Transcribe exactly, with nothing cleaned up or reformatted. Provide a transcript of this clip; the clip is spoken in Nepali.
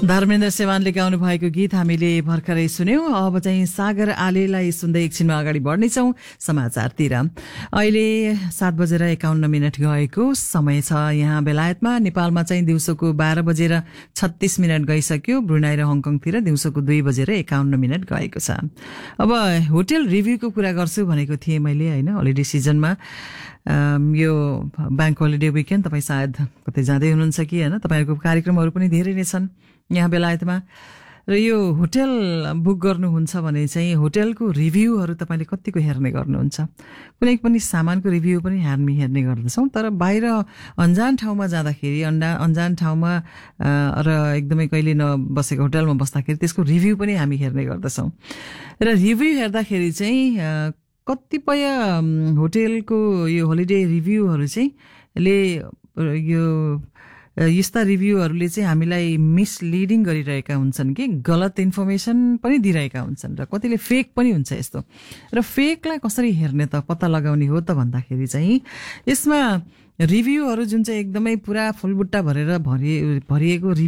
धर्मेन्द्र सेवानले गाउनु भएको गीत हामीले भर्खरै सुन्यौं। अब चाहिँ सागर आलेलाई सुन्दै एकछिनमा अगाडि बढ्नेछौं समाचारतिर। अहिले सात बजेर एकाउन्न मिनट गएको समय छ यहाँ बेलायतमा। नेपालमा चाहिँ दिउँसोको बाह्र बजेर छत्तीस मिनट गइसक्यो। ब्रुनाई र हङकङतिर दिउँसोको दुई बजेर एकाउन्न मिनट गएको छ। अब होटल रिभ्यूको कुरा गर्छु भनेको थिएँ मैले हैन। होलिडे सिजनमा यो ब्याङ्क होलिडे विकेन्ड तपाईँ सायद कतै जाँदै हुनुहुन्छ कि हैन। तपाईहरुको कार्यक्रमहरू पनि धेरै नै छन् यहाँ बेलायतमा। र यो होटल बुक गर्नुहुन्छ भने चाहिँ होटलको रिभ्यूहरू तपाईले कतिको हेर्ने गर्नुहुन्छ? कुनै पनि सामानको रिभ्यू पनि हामी हेर्ने गर्दछौं, तर बाहिर अन्जान ठाउँमा जाँदाखेरि अन्डा अन्जान ठाउँमा र एकदमै कहिले नबसेको होटलमा बस्दाखेरि त्यसको रिभ्यू पनि हामी हेर्ने गर्दछौं। र रिभ्यू हेर्दाखेरि चाहिँ कतिपय होटलको यो होलिडे रिभ्यूहरू चाहिँ ले यो यस्ता रिभ्यूहरूले चाहिँ हामीलाई मिसलिडिङ गरिरहेका हुन्छन् कि गलत इन्फर्मेसन पनि दिइरहेका हुन्छन् र कतिले फेक पनि हुन्छ यस्तो। र फेकलाई कसरी हेर्ने त पत्ता लगाउने हो त भन्दाखेरि चाहिँ यसमा रिभ्यूहरू जुन चाहिँ एकदमै पुरा फुलबुट्टा भरेर भरि भरिएको